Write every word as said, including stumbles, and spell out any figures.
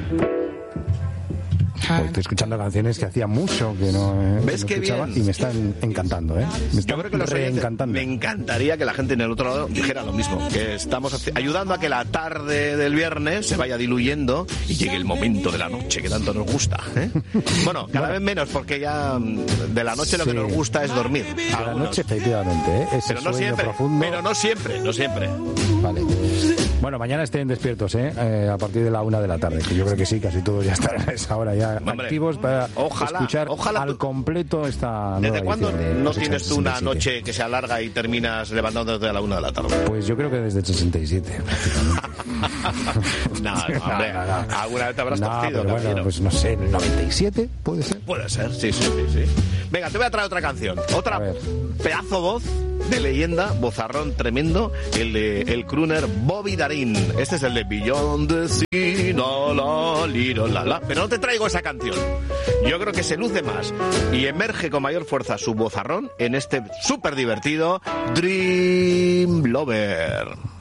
Pues estoy escuchando canciones que hacía mucho que no, eh, ¿Ves que no qué escuchaba bien? y me están encantando, ¿eh? Me están Yo creo que los oyentes, reencantando. me encantaría que la gente en el otro lado dijera lo mismo, que estamos haci- ayudando a que la tarde del viernes se vaya diluyendo y llegue el momento de la noche que tanto nos gusta, ¿eh? Bueno, cada vez menos, porque ya mm, de la noche lo que Sí. nos gusta es dormir. A la Algunos. noche, efectivamente, ¿eh? Ese Pero no sueño siempre, profundo. pero no siempre, no siempre. Vale. Bueno, mañana estén despiertos, ¿eh? Eh, a partir de la una de la tarde, que yo creo que sí, casi todos ya estarán a esa hora ya Hombre, activos para ojalá, escuchar ojalá al tú- completo esta ¿Desde nueva cuándo edición de no Cosecha tienes tú una sesenta y siete? noche que se alarga y terminas levantándote a la una de la tarde? Pues yo creo que desde el sesenta y siete, prácticamente. No, no, hombre, No, no, no. alguna vez te habrás No, torcido, pero bueno, caballero. pues no sé, ¿el noventa y siete puede ser? Puede ser, sí, sí, sí, sí. Venga, te voy a traer otra canción. Otra A ver. pedazo voz de leyenda, vozarrón tremendo, el de el crooner Bobby Darin. Este es el de Beyond the Sea, la, la, liro, la, la. Pero no te traigo esa canción. Yo creo que se luce más y emerge con mayor fuerza su vozarrón en este súper divertido Dream Lover.